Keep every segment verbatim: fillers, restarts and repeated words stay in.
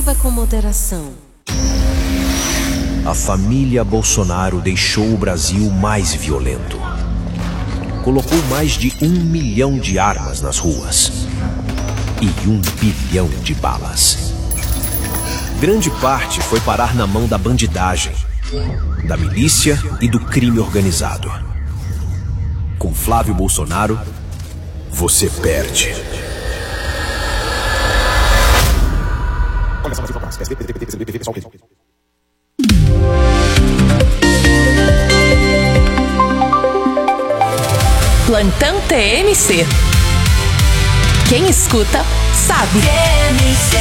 Com moderação. A família Bolsonaro deixou o Brasil mais violento. Colocou mais de um milhão de armas nas ruas e um bilhão de balas. Grande parte foi parar na mão da bandidagem, da milícia e do crime organizado. Com Flávio Bolsonaro, você perde. Plantão T M C. Quem escuta, sabe. T M C.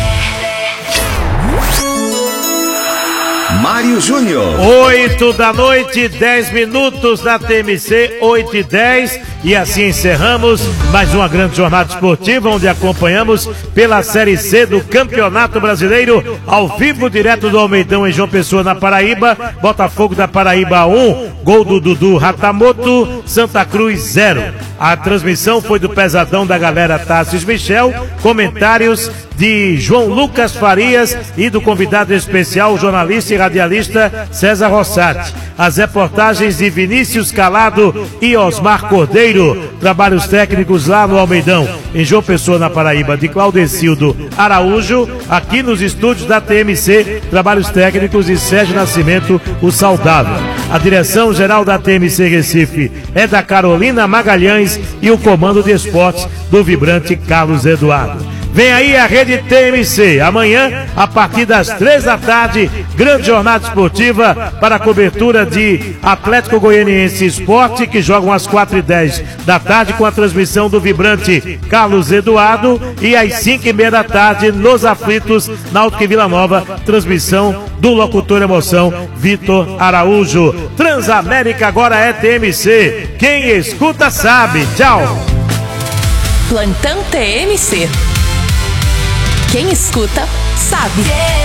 Mário Júnior. Oito da noite, dez minutos na T M C, oito e dez. E assim encerramos mais uma grande jornada esportiva, onde acompanhamos pela Série C do Campeonato Brasileiro, ao vivo, direto do Almeidão, em João Pessoa, na Paraíba. Botafogo da Paraíba um, gol do Dudu Ratamoto, Santa Cruz zero. A transmissão foi do pesadão da galera Tassis Michel, comentários de João Lucas Farias e do convidado especial, jornalista e radialista César Rossati. As reportagens de Vinícius Calado e Osmar Cordeiro. Trabalhos técnicos lá no Almeidão, em João Pessoa, na Paraíba, de Claudecildo Araújo. Aqui nos estúdios da T M C, trabalhos técnicos de Sérgio Nascimento, o saudável. A direção geral da T M C Recife é da Carolina Magalhães e o comando de esportes do vibrante Carlos Eduardo. Vem aí a Rede T M C, amanhã, a partir das três da tarde, grande jornada esportiva para a cobertura de Atlético Goianiense Esporte, que jogam às quatro e dez da tarde, com a transmissão do vibrante Carlos Eduardo, e às cinco e meia da tarde, nos aflitos, Náutico e Vila Nova, transmissão do locutor Emoção, Vitor Araújo. Transamérica agora é T M C, quem escuta sabe. Tchau. Plantão T M C. Quem escuta, sabe.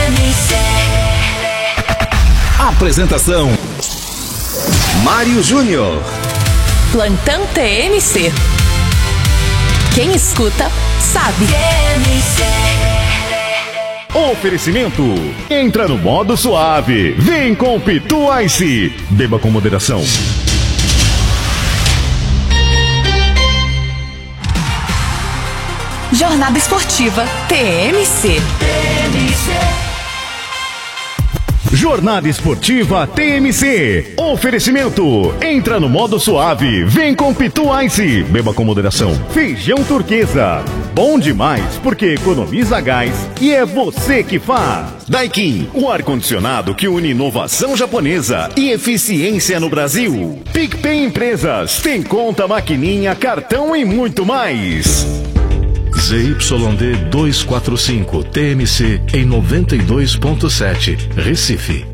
Apresentação: Mário Júnior. Plantão T M C. Quem escuta, sabe. Oferecimento: entra no modo suave. Vem com Pitu Ice. Beba com moderação. Jornada Esportiva T M C. Jornada Esportiva T M C. Oferecimento: entra no modo suave. Vem com Pitu Ice. Beba com moderação. Feijão Turquesa. Bom demais porque economiza gás e é você que faz. Daikin, o ar-condicionado que une inovação japonesa e eficiência no Brasil. PicPay Empresas. Tem conta, maquininha, cartão e muito mais. Z Y D duzentos e quarenta e cinco, T M C em noventa e dois ponto sete, Recife.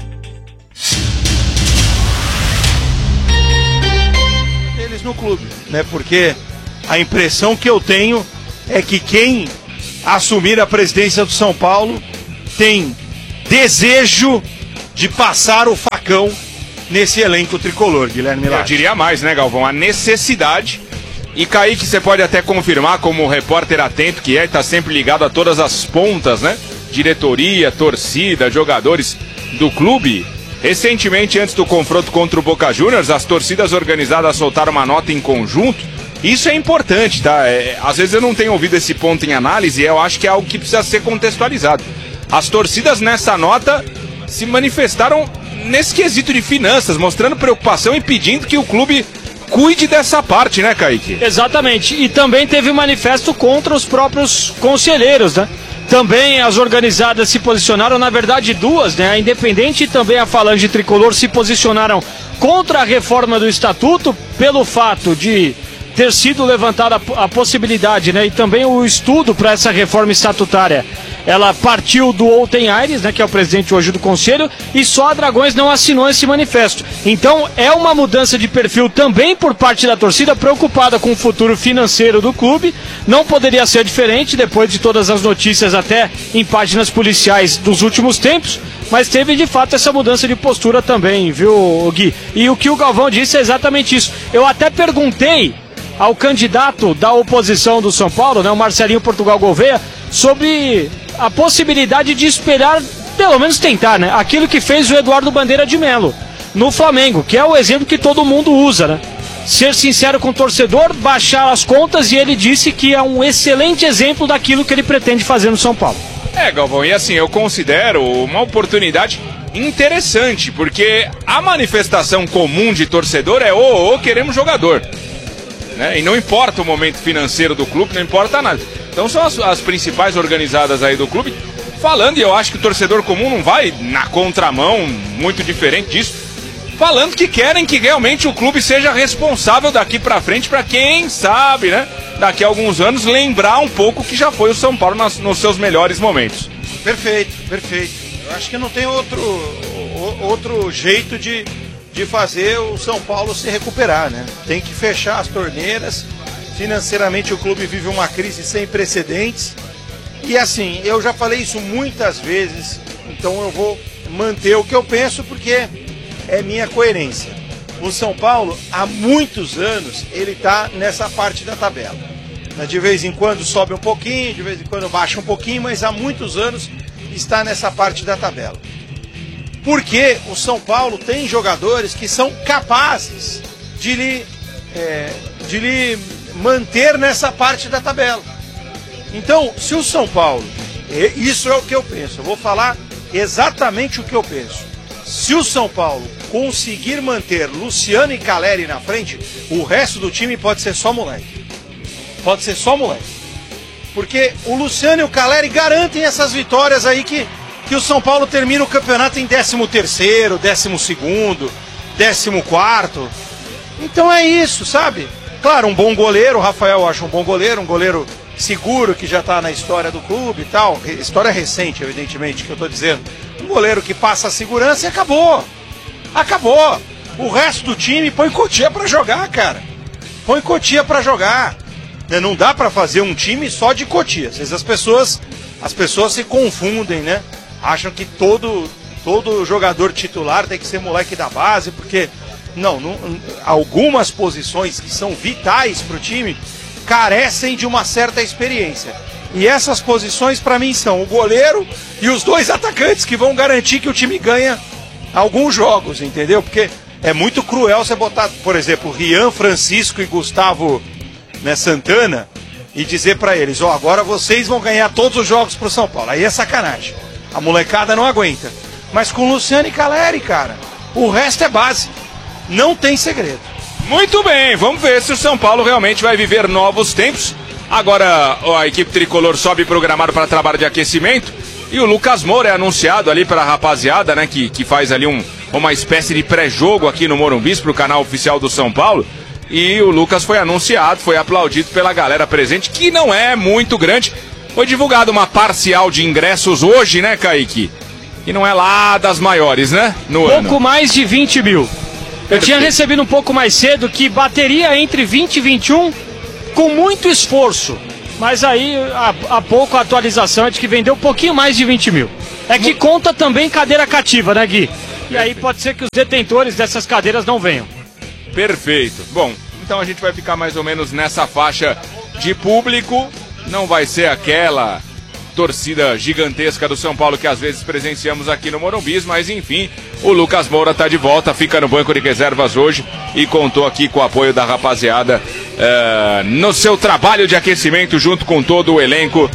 Eles no clube, né? Porque a impressão que eu tenho é que quem assumir a presidência do São Paulo tem desejo de passar o facão nesse elenco tricolor, Guilherme Lage. Eu diria mais, né, Galvão? A necessidade. E Kaique, você pode até confirmar, como repórter atento que é, está sempre ligado a todas as pontas, né? Diretoria, torcida, jogadores do clube. Recentemente, antes do confronto contra o Boca Juniors, as torcidas organizadas soltaram uma nota em conjunto. Isso é importante, tá? É, às vezes eu não tenho ouvido esse ponto em análise e eu acho que é algo que precisa ser contextualizado. As torcidas nessa nota se manifestaram nesse quesito de finanças, mostrando preocupação e pedindo que o clube cuide dessa parte, né, Kaique? Exatamente. E também teve um manifesto contra os próprios conselheiros, né? Também as organizadas se posicionaram, na verdade duas, né? A Independente e também a Falange Tricolor se posicionaram contra a reforma do Estatuto pelo fato de ter sido levantada a possibilidade, né? E também o estudo para essa reforma estatutária. Ela partiu do Outen Aires, né, que é o presidente hoje do Conselho, e só a Dragões não assinou esse manifesto. Então é uma mudança de perfil também por parte da torcida, preocupada com o futuro financeiro do clube. Não poderia ser diferente depois de todas as notícias, até em páginas policiais dos últimos tempos, mas teve de fato essa mudança de postura também, viu, Gui? E o que o Galvão disse é exatamente isso. Eu até perguntei ao candidato da oposição do São Paulo, né, o Marcelinho Portugal Gouveia, sobre a possibilidade de esperar, pelo menos tentar, né? Aquilo que fez o Eduardo Bandeira de Melo no Flamengo, que é o exemplo que todo mundo usa, né? Ser sincero com o torcedor, baixar as contas, e ele disse que é um excelente exemplo daquilo que ele pretende fazer no São Paulo. É, Galvão, e assim, eu considero uma oportunidade interessante, porque a manifestação comum de torcedor é ô, ô, queremos jogador, né? E não importa o momento financeiro do clube, não importa nada. Então são as, as principais organizadas aí do clube falando, e eu acho que o torcedor comum não vai na contramão, muito diferente disso, falando que querem que realmente o clube seja responsável daqui pra frente, pra quem sabe, né, daqui a alguns anos lembrar um pouco que já foi o São Paulo nas, nos seus melhores momentos. Perfeito, perfeito. Eu acho que não tem outro, outro jeito de, de fazer o São Paulo se recuperar, né? Tem que fechar as torneiras. Financeiramente o clube vive uma crise sem precedentes. E assim, eu já falei isso muitas vezes, então eu vou manter o que eu penso, porque é minha coerência. O São Paulo, há muitos anos, ele está nessa parte da tabela. De vez em quando sobe um pouquinho, de vez em quando baixa um pouquinho, mas há muitos anos está nessa parte da tabela. Porque o São Paulo tem jogadores que são capazes de lhe, é, de lhe manter nessa parte da tabela. Então, se o São Paulo, isso é o que eu penso, eu vou falar exatamente o que eu penso. Se o São Paulo conseguir manter Luciano e Caleri na frente, o resto do time pode ser só moleque. Pode ser só moleque. Porque o Luciano e o Caleri garantem essas vitórias aí que, que o São Paulo termina o campeonato em décimo terceiro, décimo segundo, décimo quarto. Então é isso, sabe? Claro, um bom goleiro, o Rafael eu acho um bom goleiro, um goleiro seguro que já está na história do clube e tal. História recente, evidentemente, que eu estou dizendo. Um goleiro que passa a segurança e acabou. Acabou. O resto do time põe Cotia para jogar, cara. Põe Cotia para jogar. Não dá para fazer um time só de Cotia. Às vezes as pessoas, as pessoas se confundem, né? Acham que todo, todo jogador titular tem que ser moleque da base, porque não, não, algumas posições que são vitais para o time carecem de uma certa experiência. E essas posições para mim são o goleiro e os dois atacantes que vão garantir que o time ganha alguns jogos, entendeu? Porque é muito cruel você botar, por exemplo, Rian, Francisco e Gustavo, né, Santana, e dizer para eles, ó, oh, agora vocês vão ganhar todos os jogos pro São Paulo. Aí é sacanagem. A molecada não aguenta. Mas com Luciano e Caleri, cara, o resto é base. Não tem segredo. Muito bem, vamos ver se o São Paulo realmente vai viver novos tempos. Agora a equipe tricolor sobe programado para trabalho de aquecimento. E o Lucas Moura é anunciado ali para a rapaziada, né, que, que faz ali um, uma espécie de pré-jogo aqui no Morumbi, pro canal oficial do São Paulo. E o Lucas foi anunciado, foi aplaudido pela galera presente, que não é muito grande. Foi divulgada uma parcial de ingressos hoje, né, Kaique? Que não é lá das maiores, né? No pouco ano. mais de vinte mil. Eu tinha recebido um pouco mais cedo que bateria entre vinte e vinte e um com muito esforço. Mas aí, há, há pouco a atualização é de que vendeu um pouquinho mais de vinte mil. É que conta também cadeira cativa, né, Gui? E aí pode ser que os detentores dessas cadeiras não venham. Perfeito. Bom, então a gente vai ficar mais ou menos nessa faixa de público. Não vai ser aquela torcida gigantesca do São Paulo que às vezes presenciamos aqui no Morumbi, mas enfim, o Lucas Moura tá de volta, fica no banco de reservas hoje e contou aqui com o apoio da rapaziada uh, no seu trabalho de aquecimento junto com todo o elenco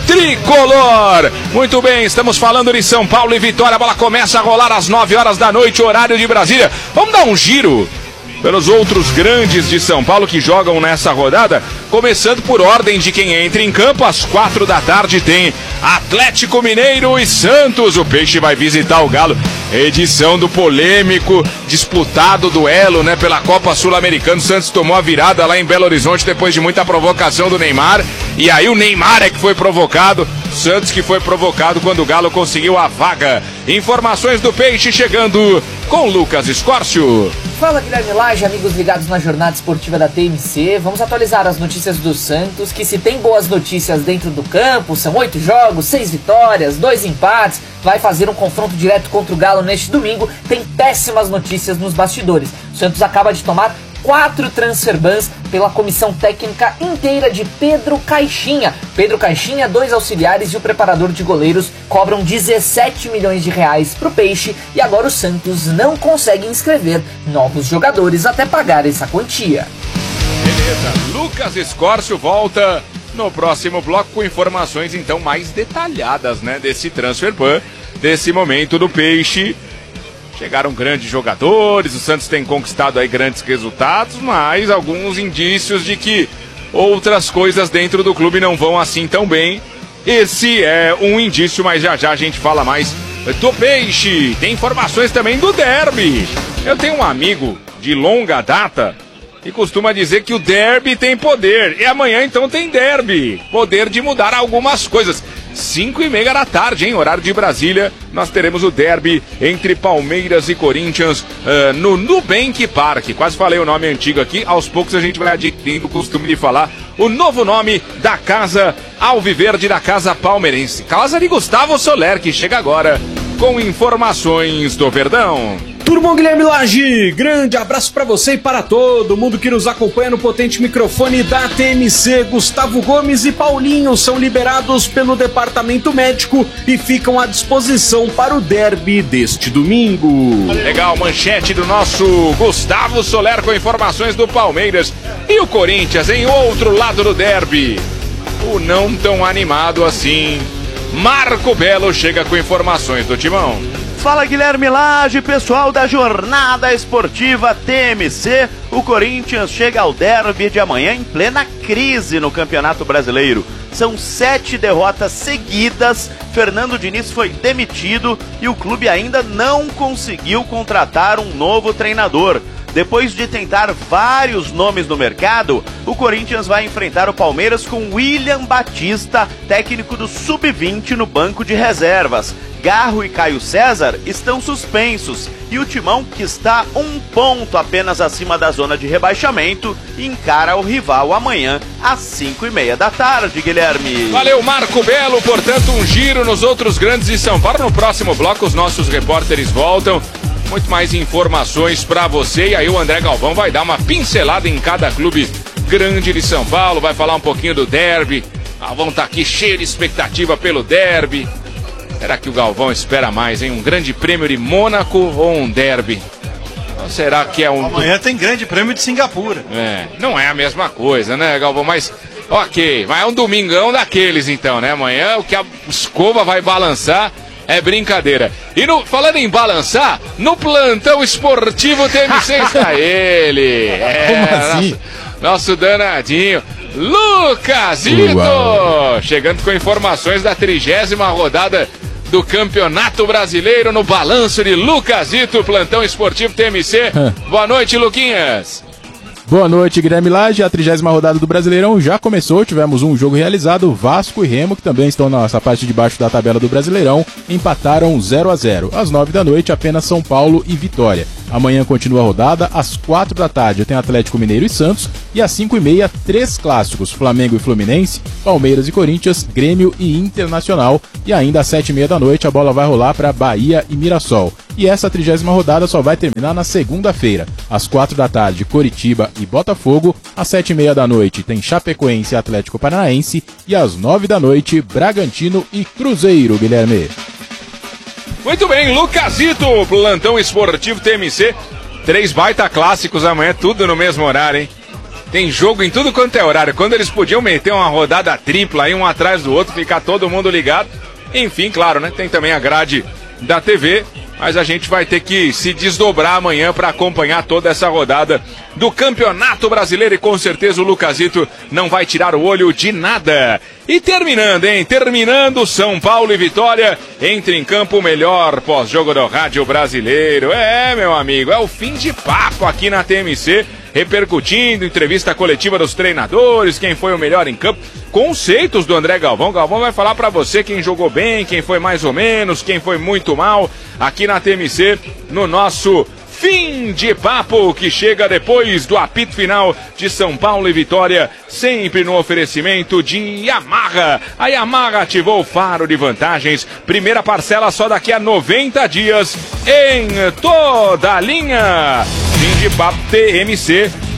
tricolor. Muito bem, estamos falando de São Paulo e Vitória. A bola começa a rolar às nove horas da noite, horário de Brasília. Vamos dar um giro pelos outros grandes de São Paulo que jogam nessa rodada, começando por ordem de quem entra em campo. Às quatro da tarde tem Atlético Mineiro e Santos. O Peixe vai visitar o Galo, edição do polêmico, disputado duelo, né, pela Copa Sul-Americana. O Santos tomou a virada lá em Belo Horizonte depois de muita provocação do Neymar, e aí o Neymar é que foi provocado, Santos que foi provocado quando o Galo conseguiu a vaga. Informações do Peixe chegando com Lucas Escórcio. Fala, Guilherme Lage, amigos ligados na jornada esportiva da T M C. Vamos atualizar as notícias do Santos, que se tem boas notícias dentro do campo, são oito jogos, seis vitórias, dois empates, vai fazer um confronto direto contra o Galo neste domingo. Tem péssimas notícias nos bastidores. O Santos acaba de tomar quatro transfer bans pela comissão técnica inteira de Pedro Caixinha. Pedro Caixinha, dois auxiliares e o preparador de goleiros cobram dezessete milhões de reais pro Peixe e agora o Santos não consegue inscrever novos jogadores até pagar essa quantia. Beleza, Lucas Escórcio volta no próximo bloco com informações então mais detalhadas, né, desse transfer ban, desse momento do Peixe. Chegaram grandes jogadores, o Santos tem conquistado aí grandes resultados, mas alguns indícios de que outras coisas dentro do clube não vão assim tão bem. Esse é um indício, mas já já a gente fala mais do Peixe. Tem informações também do derby. Eu tenho um amigo de longa data e costuma dizer que o derby tem poder. E amanhã então tem derby. Poder de mudar algumas coisas. cinco e meia da tarde, hein? Horário de Brasília. Nós teremos o derby entre Palmeiras e Corinthians uh, no Nubank Park. Quase falei o nome antigo aqui. Aos poucos a gente vai adquirindo o costume de falar o novo nome da Casa Alviverde, da Casa Palmeirense. Casa de Gustavo Soler, que chega agora com informações do Verdão. Tudo bom, Guilherme Lage? Grande abraço para você e para todo mundo que nos acompanha no potente microfone da T M C. Gustavo Gomes e Paulinho são liberados pelo departamento médico e ficam à disposição para o derby deste domingo. Legal, manchete do nosso Gustavo Soler com informações do Palmeiras. E o Corinthians em outro lado do derby. O não tão animado assim. Marco Belo chega com informações do Timão. Fala, Guilherme Lage, pessoal da Jornada Esportiva T M C. O Corinthians chega ao derby de amanhã em plena crise no Campeonato Brasileiro. São sete derrotas seguidas, Fernando Diniz foi demitido e o clube ainda não conseguiu contratar um novo treinador. Depois de tentar vários nomes no mercado, o Corinthians vai enfrentar o Palmeiras com William Batista, técnico do sub vinte no banco de reservas. Garro e Caio César estão suspensos e o Timão, que está um ponto apenas acima da zona de rebaixamento, encara o rival amanhã às cinco e meia da tarde, Guilherme. Valeu, Marco Belo. Portanto, um giro nos outros grandes de São Paulo. No próximo bloco, os nossos repórteres voltam. Muito mais informações para você. E aí o André Galvão vai dar uma pincelada em cada clube grande de São Paulo. Vai falar um pouquinho do derby. Galvão tá aqui cheio de expectativa pelo derby. Será que o Galvão espera mais, hein? Um grande prêmio de Mônaco ou um derby? Ou será que é um... Amanhã tem grande prêmio de Singapura. É, não é a mesma coisa, né, Galvão? Mas, ok, mas é um domingão daqueles então, né? Amanhã o que a escova vai balançar é brincadeira. E no, falando em balançar, no plantão esportivo T M C está ele. É, como assim? Nosso, nosso danadinho, Lucasito! Uau. Chegando com informações da trigésima rodada do Campeonato Brasileiro no balanço de Lucasito, plantão esportivo T M C. Boa noite, Luquinhas. Boa noite, Guilherme Lage. A trigésima rodada do Brasileirão já começou. Tivemos um jogo realizado. Vasco e Remo, que também estão nessa parte de baixo da tabela do Brasileirão, empataram zero a zero. Às nove da noite, apenas São Paulo e Vitória. Amanhã continua a rodada. Às quatro da tarde tem Atlético Mineiro e Santos. E às cinco e meia, três clássicos: Flamengo e Fluminense, Palmeiras e Corinthians, Grêmio e Internacional. E ainda às sete e meia da noite a bola vai rolar para Bahia e Mirassol. E essa trigésima rodada só vai terminar na segunda-feira. Às quatro da tarde, Coritiba e Botafogo. Às sete e meia da noite tem Chapecoense e Atlético Paranaense. E às nove da noite, Bragantino e Cruzeiro, Guilherme. Muito bem, Lucasito, plantão esportivo T M C. Três baita clássicos amanhã, tudo no mesmo horário, hein? Tem jogo em tudo quanto é horário. Quando eles podiam meter uma rodada tripla aí, um atrás do outro, ficar todo mundo ligado. Enfim, claro, né? Tem também a grade da T V. Mas a gente vai ter que se desdobrar amanhã para acompanhar toda essa rodada do Campeonato Brasileiro. E com certeza o Lucasito não vai tirar o olho de nada. E terminando, hein? Terminando, São Paulo e Vitória. Entra em campo o melhor pós-jogo do rádio brasileiro. É, meu amigo, é o fim de papo aqui na T M C. Repercutindo, entrevista coletiva dos treinadores, quem foi o melhor em campo, conceitos do André Galvão. Galvão vai falar pra você quem jogou bem, quem foi mais ou menos, quem foi muito mal, aqui na T M C, no nosso fim de papo, que chega depois do apito final de São Paulo e Vitória, sempre no oferecimento de Yamaha. A Yamaha ativou o faro de vantagens, primeira parcela só daqui a noventa dias, em toda a linha. Fim de papo T M C,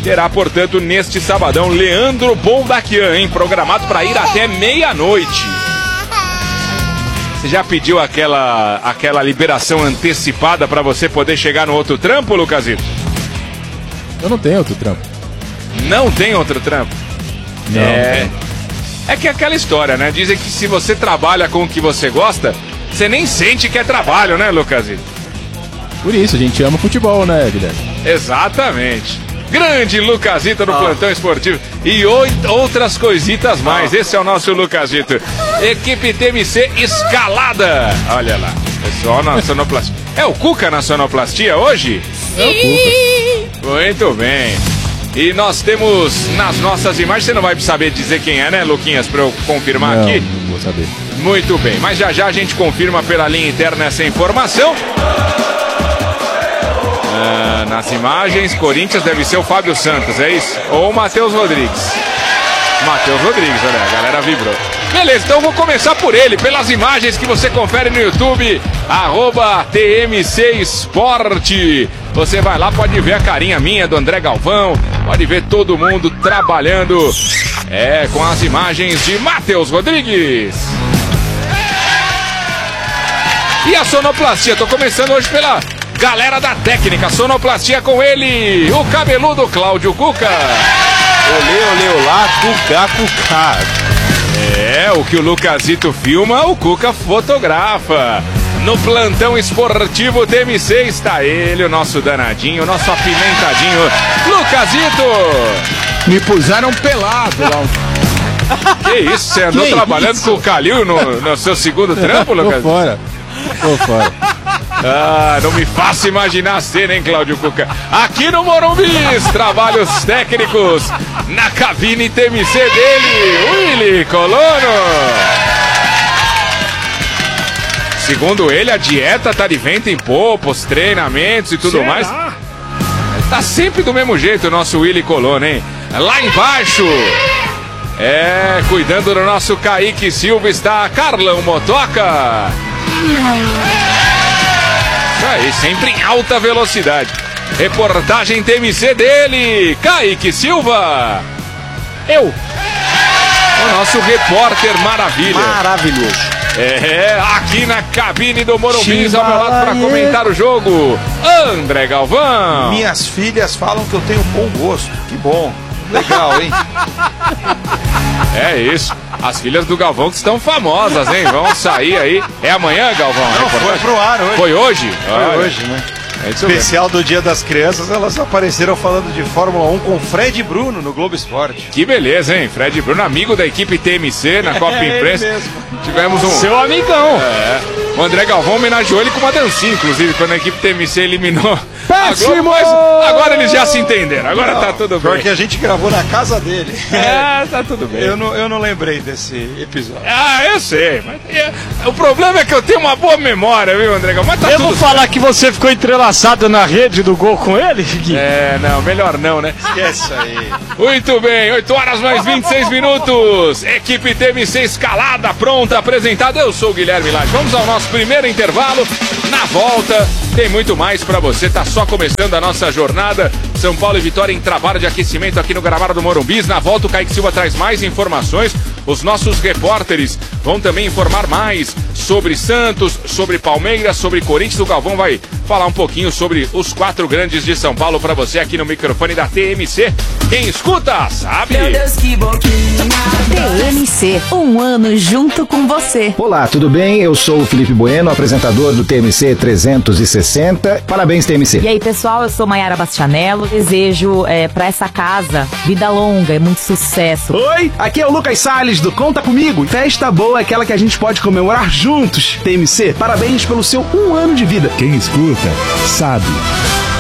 terá, portanto, neste sabadão, Leandro Bondaquian, hein? Programado para ir até meia-noite. Você já pediu aquela, aquela liberação antecipada para você poder chegar no outro trampo, Lucasito? Eu não tenho outro trampo. Não tem outro trampo? Não. É, é que é aquela história, né? Dizem que se você trabalha com o que você gosta, você nem sente que é trabalho, né, Lucasito? Por isso, a gente ama futebol, né, Guilherme? Exatamente. Grande Lucasito no ah. plantão esportivo. E oito, outras coisitas mais. Ah. Esse é o nosso Lucasito. Equipe T M C escalada. Olha lá. Pessoal na sonoplastia. É o Cuca na sonoplastia hoje? É o Cuca. Muito bem. E nós temos nas nossas imagens, você não vai saber dizer quem é, né, Luquinhas, para eu confirmar não, aqui? Não vou saber. Muito bem, mas já já a gente confirma pela linha interna essa informação. Ah, nas imagens, Corinthians deve ser o Fábio Santos, é isso? Ou o Matheus Rodrigues. Matheus Rodrigues, olha, a galera vibrou. Beleza, então vou começar por ele, pelas imagens que você confere no YouTube, arroba T M C Esporte. Você vai lá, pode ver a carinha minha do André Galvão, pode ver todo mundo trabalhando, é, com as imagens de Matheus Rodrigues. E a sonoplastia, tô começando hoje pela galera da técnica, sonoplastia com ele, o cabeludo Cláudio Cuca. Olê, olê, olá, Cuca, Cuca. É, o que o Lucasito filma, o Cuca fotografa. No plantão esportivo T M C está ele, o nosso danadinho, o nosso apimentadinho, Lucasito. Me puseram pelado lá. Que isso, você andou que trabalhando isso? Com o Calil no, no seu segundo trampo, Lucasito? Tô fora, tô fora. Ah, não me faça imaginar a cena, hein, Cláudio Cuca? Aqui no Morumbi, trabalhos técnicos na cabine T M C dele, Willy Colono. Segundo ele, a dieta tá de vento em popa, os treinamentos e tudo Será? mais. Tá sempre do mesmo jeito o nosso Willy Colono, hein? Lá embaixo, é, cuidando do nosso Kaique Silva, está Carlão Motoca. Isso aí, sempre em alta velocidade. Reportagem T M C dele, Kaique Silva. Eu. O nosso repórter maravilha. Maravilhoso. É, aqui na cabine do Morumbi, ao meu lado para comentar o jogo, André Galvão. Minhas filhas falam que eu tenho bom gosto. Que bom. Legal, hein? É isso. As filhas do Galvão que estão famosas, hein? Vão sair aí. É amanhã, Galvão? Não, foi pro ar hoje. Foi hoje? Foi Olha. hoje, né? É especial do Dia das Crianças, elas apareceram falando de Fórmula um com Fred e Bruno no Globo Esporte. Que beleza, hein? Fred e Bruno, amigo da equipe T M C na Copa é Imprensa. Mesmo. Tivemos um... Seu amigão. É. O André Galvão homenageou ele com uma dancinha, inclusive, quando a equipe T M C eliminou Péssimo! a Globo, mas agora eles já se entenderam, agora não, tá tudo bem. Porque a gente gravou na casa dele. É, tá tudo bem. Eu não, eu não lembrei desse episódio. Ah, eu sei, mas é, o problema é que eu tenho uma boa memória, viu, André Galvão? Mas tá eu tudo vou falar certo. Que você ficou entrelaçado na rede do gol com ele, Gui? É, não, melhor não, né? Esquece aí. Muito bem, oito horas mais vinte e seis minutos. Equipe T M C escalada, pronta, apresentada. Eu sou o Guilherme Lage. Vamos ao nosso primeiro intervalo. Na volta, tem muito mais pra você. Tá só começando a nossa jornada. São Paulo e Vitória em trabalho de aquecimento aqui no gramado do Morumbi. Na volta, o Kaique Silva traz mais informações. Os nossos repórteres vão também informar mais sobre Santos, sobre Palmeiras, sobre Corinthians. O Galvão vai falar um pouquinho sobre os quatro grandes de São Paulo para você aqui no microfone da T M C. Quem escuta, sabe? Meu Deus, que boquinha. T M C, um ano junto com você. Olá, tudo bem? Eu sou o Felipe Bueno, apresentador do T M C trezentos e sessenta. Parabéns, T M C. E aí, pessoal, eu sou Maiara Bastianello. Desejo é, para essa casa vida longa e muito sucesso. Oi, aqui é o Lucas Salles do Conta Comigo. Festa boa é aquela que a gente pode comemorar juntos. T M C, parabéns pelo seu um ano de vida. Quem escuta, sabe.